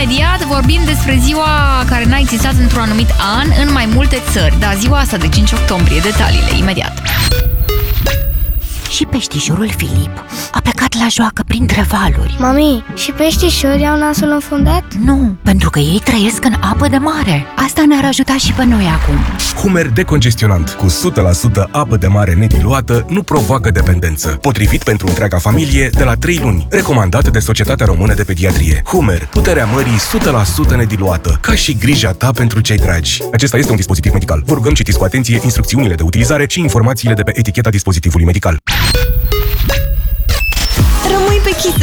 Imediat vorbim despre ziua care n-a existat într-un anumit an în mai multe țări. Da, ziua asta de 5 octombrie. Detaliile, imediat. Și peștișorul Filip a plecat la joacă printre valuri. Mami, și peștișorii au nasul înfundat? Nu, pentru că ei trăiesc în apă de mare. Asta ne-ar ajuta și pe noi acum. Humer decongestionant cu 100% apă de mare nediluată nu provoacă dependență. Potrivit pentru întreaga familie de la 3 luni. Recomandat de Societatea Română de Pediatrie. Humer, puterea mării 100% nediluată. Ca și grija ta pentru cei dragi. Acesta este un dispozitiv medical. Vă rugăm citiți cu atenție instrucțiunile de utilizare și informațiile de pe eticheta dispozitivului medical. Rămâi pe Kiss